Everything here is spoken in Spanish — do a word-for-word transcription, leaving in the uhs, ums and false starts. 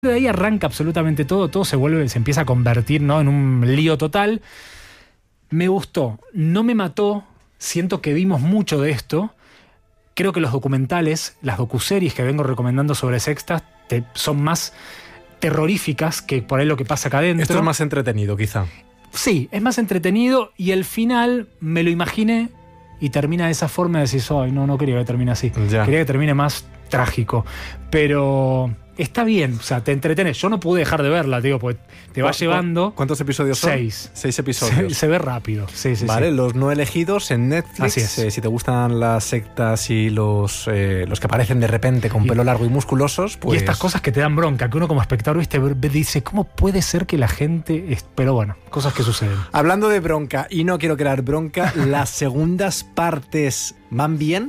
de ahí arranca absolutamente todo, todo se vuelve, se empieza a convertir, ¿no?, en un lío total. Me gustó, no me mató, siento que vimos mucho de esto. Creo que los documentales, las docuseries que vengo recomendando sobre sextas te, son más terroríficas que por ahí lo que pasa acá adentro. Esto es más entretenido, quizá. Sí, es más entretenido y el final me lo imaginé y termina de esa forma de decir, ay, no, no quería que termine así. Ya. Quería que termine más trágico. Pero está bien, o sea, te entretenés. Yo no pude dejar de verla, digo, porque te va llevando. ¿Cuántos episodios son? Seis. Seis episodios. Se, se ve rápido, sí, sí, vale, sí. Los no elegidos en Netflix. Así es. Eh, si te gustan las sectas y los, eh, los que aparecen de repente con Y- pelo largo y musculosos, pues... Y estas cosas que te dan bronca, que uno como espectador, viste, ve- dice, ¿cómo puede ser que la gente... es-? Pero bueno, cosas que suceden. Hablando de bronca, y no quiero crear bronca, ¿las segundas partes van bien?